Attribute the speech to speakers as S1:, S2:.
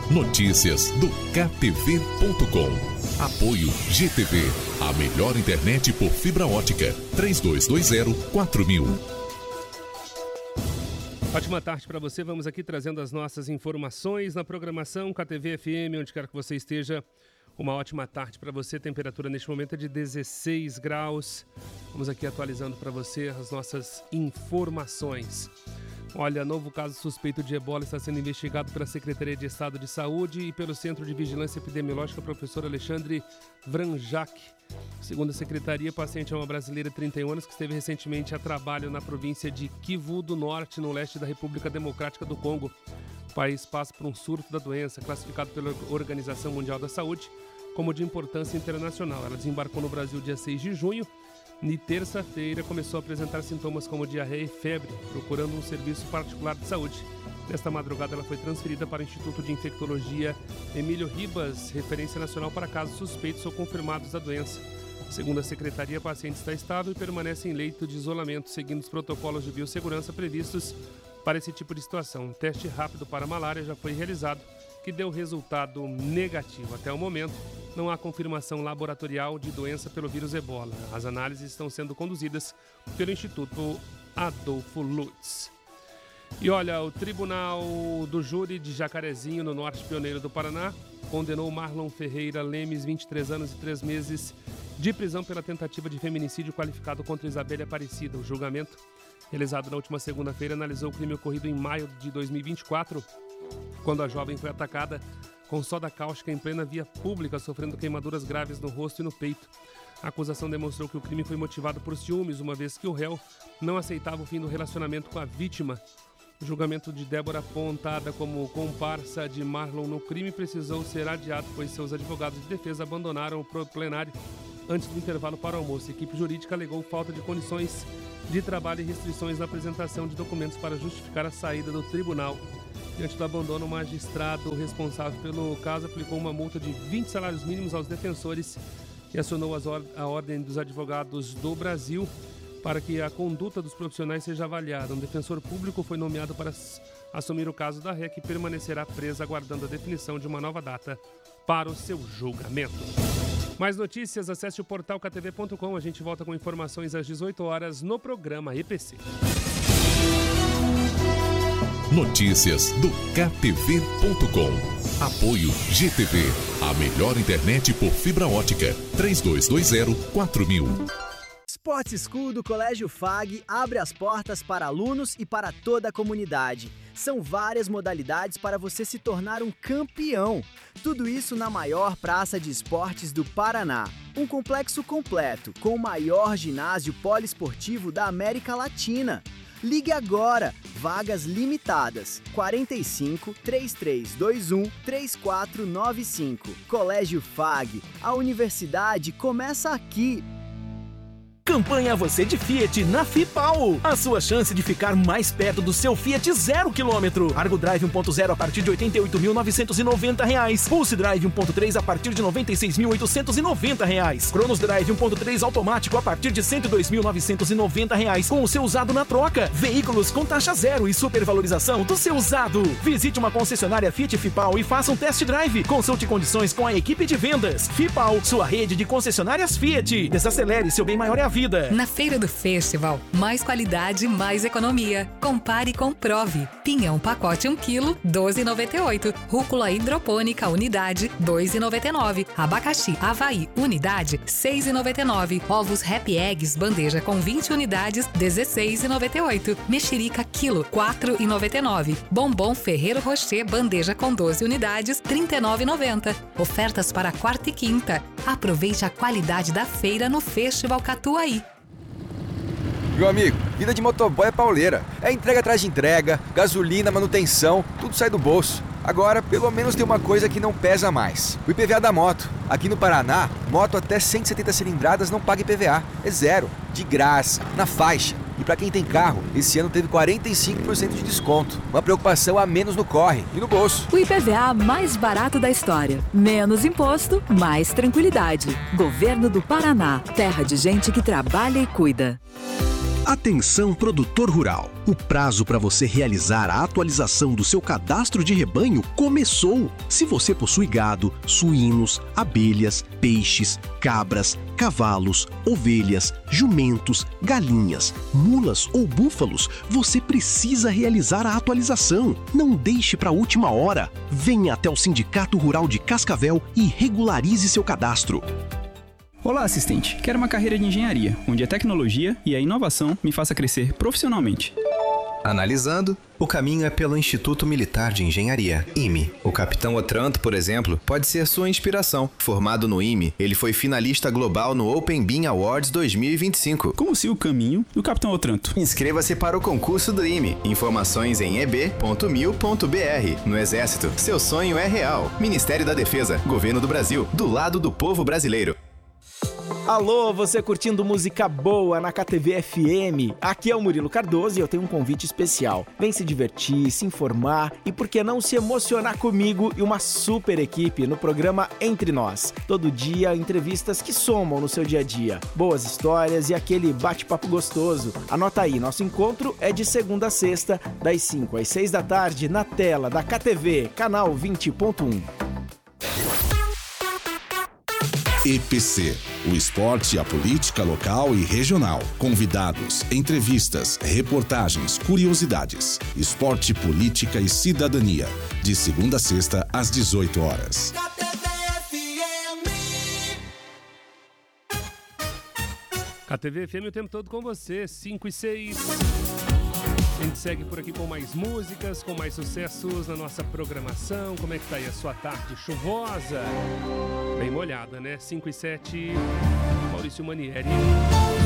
S1: Notícias do KTV.com. Apoio GTV, a melhor internet por fibra ótica. 3220-4000.
S2: Ótima tarde para você. Vamos aqui trazendo as nossas informações na programação KTV FM, onde quer que você esteja. Uma ótima tarde para você. Temperatura neste momento é de 16 graus. Vamos aqui atualizando para você as nossas informações. Olha, novo caso suspeito de ebola está sendo investigado pela Secretaria de Estado de Saúde e pelo Centro de Vigilância Epidemiológica, professor Alexandre Vranjac. Segundo a secretaria, a paciente é uma brasileira de 31 anos que esteve recentemente a trabalho na província de Kivu do Norte, no leste da República Democrática do Congo. O país passa por um surto da doença, classificado pela Organização Mundial da Saúde como de importância internacional. Ela desembarcou no Brasil dia 6 de junho. E terça-feira começou a apresentar sintomas como diarreia e febre, procurando um serviço particular de saúde. Nesta madrugada, ela foi transferida para o Instituto de Infectologia Emílio Ribas, referência nacional para casos suspeitos ou confirmados da doença. Segundo a secretaria, a paciente está estável e permanece em leito de isolamento, seguindo os protocolos de biossegurança previstos para esse tipo de situação. Um teste rápido para a malária já foi realizado, que deu resultado negativo. Até o momento, não há confirmação laboratorial de doença pelo vírus ebola. As análises estão sendo conduzidas pelo Instituto Adolfo Lutz. E olha, o Tribunal do Júri de Jacarezinho, no Norte Pioneiro do Paraná, condenou Marlon Ferreira Lemes, 23 anos e 3 meses de prisão pela tentativa de feminicídio qualificado contra Isabelle Aparecida. O julgamento, realizado na última segunda-feira, analisou o crime ocorrido em maio de 2024, quando a jovem foi atacada com soda cáustica em plena via pública, sofrendo queimaduras graves no rosto e no peito. A acusação demonstrou que o crime foi motivado por ciúmes, uma vez que o réu não aceitava o fim do relacionamento com a vítima. O julgamento de Débora, apontada como comparsa de Marlon no crime, precisou ser adiado, pois seus advogados de defesa abandonaram o plenário antes do intervalo para o almoço. A equipe jurídica alegou falta de condições de trabalho e restrições na apresentação de documentos para justificar a saída do tribunal. Diante do abandono, o magistrado responsável pelo caso aplicou uma multa de 20 salários mínimos aos defensores e acionou a Ordem dos Advogados do Brasil para que a conduta dos profissionais seja avaliada. Um defensor público foi nomeado para assumir o caso da REC e permanecerá presa aguardando a definição de uma nova data para o seu julgamento. Mais notícias, acesse o portal ktv.com. A gente volta com informações às 18 horas no programa EPC.
S1: Notícias do KTV.com. Apoio GTV, a melhor internet por fibra ótica. 3220-4000.
S3: Sports School do Colégio FAG abre as portas para alunos e para toda a comunidade. São várias modalidades para você se tornar um campeão. Tudo isso na maior praça de esportes do Paraná. Um complexo completo, com o maior ginásio poliesportivo da América Latina. Ligue agora, vagas limitadas, 45 3321 3495. Colégio FAG, a universidade começa aqui.
S4: Campanha Você de Fiat na FIPAL. A sua chance de ficar mais perto do seu Fiat 0 km. Argo Drive 1.0 a partir de R$ 88.990. Pulse Drive 1.3 a partir de R$ 96.890. Cronos Drive 1.3 automático a partir de R$ 102.990 com o seu usado na troca. Veículos com taxa zero e supervalorização do seu usado. Visite uma concessionária Fiat FIPAL e faça um test drive. Consulte condições com a equipe de vendas. FIPAL, sua rede de concessionárias Fiat. Desacelere, seu bem maior é a vida.
S5: Na Feira do Festival, mais qualidade, mais economia. Compare e comprove. Pinhão pacote 1 kg, 12,98. Rúcula hidropônica unidade, 2,99. Abacaxi Havaí unidade, 6,99. Ovos Happy Eggs bandeja com 20 unidades, 16,98. Mexerica quilo, 4,99. Bombom Ferreiro Rocher bandeja com 12 unidades, 39,90. Ofertas para quarta e quinta. Aproveite a qualidade da feira no Festival Catuaí.
S6: Meu amigo, vida de motoboy é pauleira. É entrega atrás de entrega, gasolina, manutenção, tudo sai do bolso. Agora, pelo menos tem uma coisa que não pesa mais. O IPVA da moto. Aqui no Paraná, moto até 170 cilindradas não paga IPVA. É zero, de graça, na faixa. E para quem tem carro, esse ano teve 45% de desconto. Uma preocupação a menos no corre e no bolso.
S7: O IPVA mais barato da história. Menos imposto, mais tranquilidade. Governo do Paraná. Terra de gente que trabalha e cuida.
S8: Atenção, produtor rural. O prazo para você realizar a atualização do seu cadastro de rebanho começou. Se você possui gado, suínos, abelhas, peixes, cabras, cavalos, ovelhas, jumentos, galinhas, mulas ou búfalos, você precisa realizar a atualização. Não deixe para a última hora. Venha até o Sindicato Rural de Cascavel e regularize seu cadastro.
S9: Olá, assistente. Quero uma carreira de engenharia, onde a tecnologia e a inovação me faça crescer profissionalmente.
S10: Analisando, o caminho é pelo Instituto Militar de Engenharia, IME. O Capitão Otranto, por exemplo, pode ser sua inspiração. Formado no IME, ele foi finalista global no Open Bean Awards 2025.
S9: Como se o caminho do Capitão Otranto.
S10: Inscreva-se para o concurso do IME. Informações em eb.mil.br. No Exército, seu sonho é real. Ministério da Defesa, Governo do Brasil, do lado do povo brasileiro.
S11: Alô, você curtindo música boa na KTV FM? Aqui é o Murilo Cardoso e eu tenho um convite especial. Vem se divertir, se informar e por que não se emocionar comigo e uma super equipe no programa Entre Nós. Todo dia, entrevistas que somam no seu dia a dia. Boas histórias e aquele bate-papo gostoso. Anota aí, nosso encontro é de segunda a sexta, das 5 às 6 da tarde, na tela da KTV, canal 20.1.
S1: EPC, o esporte, a política local e regional. Convidados, entrevistas, reportagens, curiosidades. Esporte, política e cidadania. De segunda a sexta, às 18 horas.
S2: KTV FM o tempo todo com você, 5 e 6. A gente segue por aqui com mais músicas, com mais sucessos na nossa programação. Como é que tá aí a sua tarde chuvosa? Bem molhada, né? 5 e 7, Maurício Manieri.